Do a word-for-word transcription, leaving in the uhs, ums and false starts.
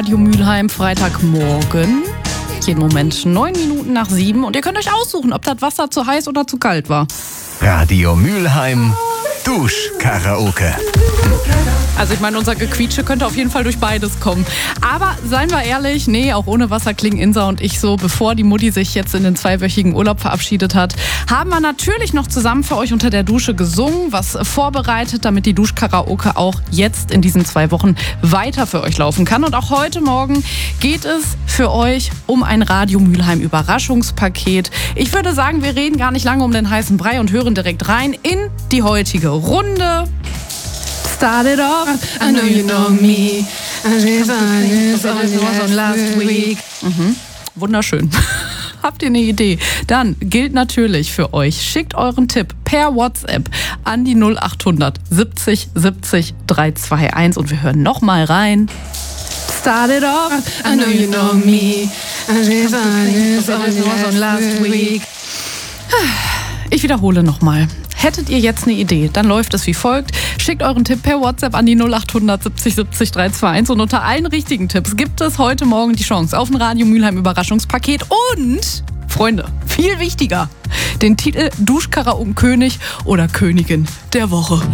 Radio Mülheim, Freitagmorgen. Jeden Moment neun Minuten nach sieben. Und ihr könnt euch aussuchen, ob das Wasser zu heiß oder zu kalt war. Radio Mülheim, Dusch-Karaoke. Also ich meine, unser Gequietsche könnte auf jeden Fall durch beides kommen. Aber seien wir ehrlich, nee, auch ohne Wasser klingen Insa und ich so, bevor die Mutti sich jetzt in den zweiwöchigen Urlaub verabschiedet hat, haben wir natürlich noch zusammen für euch unter der Dusche gesungen, was vorbereitet, damit die Duschkaraoke auch jetzt in diesen zwei Wochen weiter für euch laufen kann. Und auch heute Morgen geht es für euch um ein Radio Mülheim Überraschungspaket. Ich würde sagen, wir reden gar nicht lange um den heißen Brei und hören direkt rein in die heutige Runde. Start it off, I know you know me. Last week. Mhm. Wunderschön. Habt ihr eine Idee? Dann gilt natürlich für euch, schickt euren Tipp per WhatsApp an die null acht hundert siebzig siebzig drei zwei eins und wir hören nochmal rein. Start it off, I know you know me. Last week. Ich wiederhole nochmal. Hättet ihr jetzt eine Idee, dann läuft es wie folgt. Schickt euren Tipp per WhatsApp an die null acht hundert siebzig siebzig drei zwei eins und unter allen richtigen Tipps gibt es heute Morgen die Chance auf ein Radio Mülheim Überraschungspaket und, Freunde, viel wichtiger, den Titel Duschkaraoke König oder Königin der Woche.